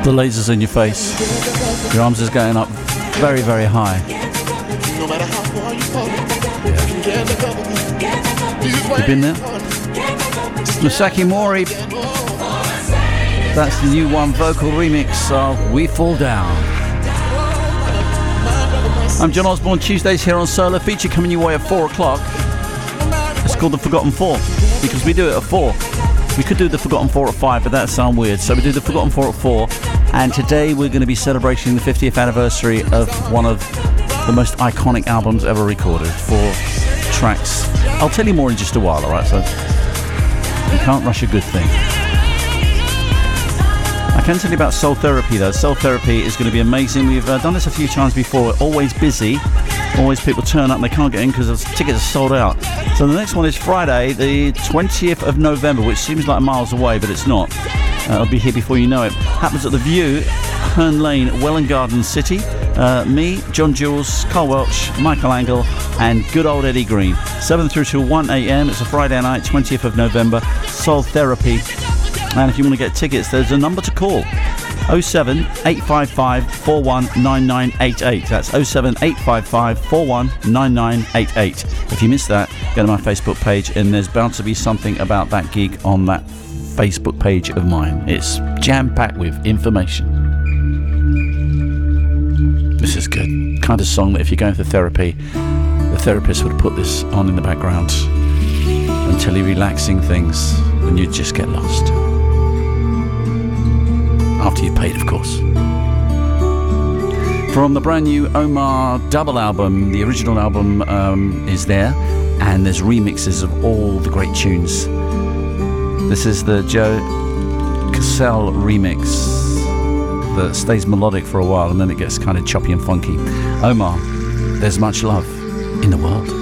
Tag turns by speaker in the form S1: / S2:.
S1: The lasers in your face. Your arms is going up very, very high. Yeah. You been there? Masaki Mori. That's the new one vocal remix of We Fall Down. I'm John Osborne. Tuesdays here on Solar. Feature coming your way at 4 o'clock. It's called The Forgotten 4 because we do it at 4. We could do The Forgotten 4 at 5, but that sounds weird. So we do The Forgotten 4 at 4. And today we're going to be celebrating the 50th anniversary of one of the most iconic albums ever recorded. 4 tracks. I'll tell you more in just a while, alright? So you can't rush a good thing. I can tell you about Soul Therapy though. Soul Therapy is going to be amazing. We've done this a few times before. Always busy. Always people turn up and they can't get in because the tickets are sold out. So the next one is Friday, the 20th of November, which seems like miles away, but it's not. It'll be here before you know it. Happens at the View, Herne Lane, Welwyn Garden City. Me, John Jules, Carl Welch, Michael Angle, and good old Eddie Green. 7 through till 1 a.m. It's a Friday night, 20th of November. Soul Therapy. And if you want to get tickets, there's a number to call. 07 855 419988. That's 07 855 419988. If you missed that, go to my Facebook page and there's bound to be something about that gig on that Facebook page of mine. It's jam-packed with information. This is good. Kind of song that if you're going for therapy, the therapist would put this on in the background and tell you relaxing things and you'd just get lost. After you paid, of course. From the brand new Omar double album, the original album is there, and there's remixes of all the great tunes. This is the Joe Cassell remix that stays melodic for a while and then it gets kind of choppy and funky. Omar, there's much love in the world.